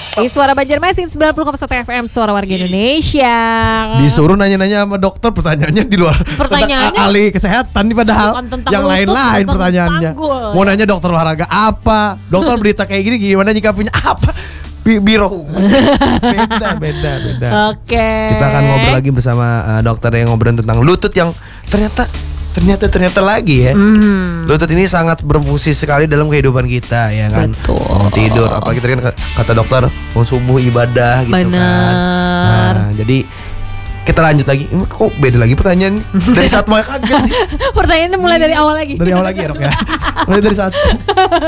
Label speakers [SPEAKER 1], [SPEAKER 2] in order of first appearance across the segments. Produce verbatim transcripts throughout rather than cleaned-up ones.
[SPEAKER 1] Di Suara Banjarmasin sembilan puluh koma satu F M, Suara Warga Indonesia.
[SPEAKER 2] Disuruh nanya-nanya sama dokter, pertanyaannya di luar.
[SPEAKER 1] Pertanyaannya
[SPEAKER 2] tentang ahli kesehatan nih, padahal yang lain-lain pertanyaannya.
[SPEAKER 1] Panggul.
[SPEAKER 2] Mau nanya dokter olahraga apa? Dokter berita kayak gini gimana nyikapinya apa? Biro. Beda, beda, beda.
[SPEAKER 1] Oke. Okay.
[SPEAKER 2] Kita akan ngobrol lagi bersama uh, dokter yang ngobrol tentang lutut yang ternyata Ternyata ternyata lagi ya. Mm. Lutut ini sangat berfungsi sekali dalam kehidupan kita ya kan.
[SPEAKER 1] Betul.
[SPEAKER 2] Mau tidur, apalagi tadi kan kata dokter mau subuh ibadah gitu. Bener. Kan. Nah, jadi kita lanjut lagi. Kok beda lagi pertanyaan dari saat mulai kaget.
[SPEAKER 1] Pertanyaannya mulai dari awal lagi.
[SPEAKER 2] Dari awal lagi ya dok ya. Mulai dari saat.
[SPEAKER 1] Oke,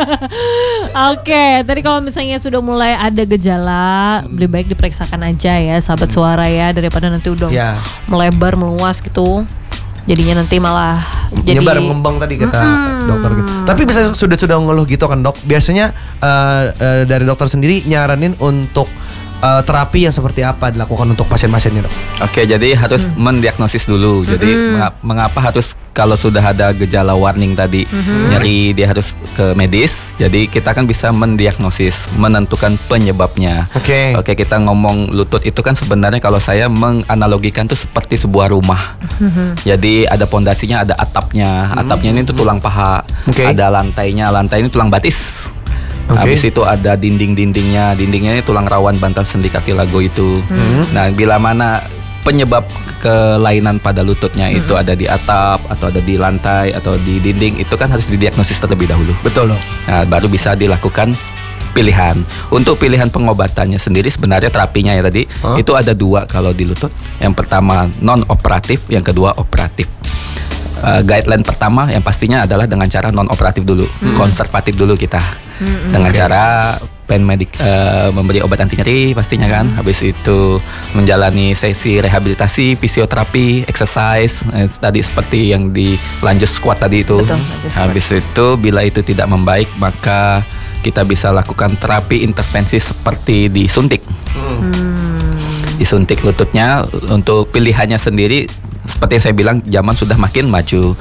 [SPEAKER 1] okay, tadi kalau misalnya sudah mulai ada gejala, hmm. lebih baik diperiksakan aja ya, sahabat hmm. suara ya, daripada nanti udah ya. melebar meluas gitu. Jadinya nanti malah jadi
[SPEAKER 2] nyebar mengembang tadi kata mm-hmm. dokter gitu. Tapi bisa sudah sudah ngeluh gitu kan dok. Biasanya uh, uh, dari dokter sendiri nyaranin untuk uh, terapi yang seperti apa dilakukan untuk pasien-pasiennya dok?
[SPEAKER 3] Oke, jadi harus mm. mendiagnosis dulu. Jadi mm-hmm. mengapa harus kalau sudah ada gejala warning tadi mm-hmm. nyeri dia harus ke medis. Jadi kita kan bisa mendiagnosis, menentukan penyebabnya.
[SPEAKER 2] Oke.
[SPEAKER 3] Okay. Oke, kita ngomong lutut itu kan sebenarnya kalau saya menganalogikan tuh seperti sebuah rumah. Mm-hmm. Jadi ada pondasinya, ada atapnya. Mm-hmm. Atapnya ini tuh tulang paha. Okay. Ada lantainya, lantai ini tulang batis. Okay. Habis itu ada dinding-dindingnya. Dindingnya ini tulang rawan bantal sendi kartilago itu. Mm-hmm. Nah, bila mana penyebab kelainan pada lututnya mm-hmm. itu ada di atap atau ada di lantai atau di dinding, itu kan harus didiagnosis terlebih dahulu.
[SPEAKER 2] Betul loh.
[SPEAKER 3] Nah, baru bisa dilakukan pilihan. Untuk pilihan pengobatannya sendiri sebenarnya terapinya ya tadi huh? itu ada dua kalau di lutut. Yang pertama non operatif, yang kedua operatif. Uh, guideline pertama yang pastinya adalah dengan cara non operatif dulu, hmm. konservatif dulu kita. Hmm, dengan okay. cara pen medik uh, memberi obat anti nyeri pastinya kan. Hmm. Habis itu menjalani sesi rehabilitasi, fisioterapi, exercise eh, tadi seperti yang di lanjut squat tadi itu.
[SPEAKER 1] Betul,
[SPEAKER 3] habis itu bila itu tidak membaik maka kita bisa lakukan terapi intervensi seperti disuntik. Hmm. Disuntik lututnya. Untuk pilihannya sendiri seperti yang saya bilang, zaman sudah makin maju.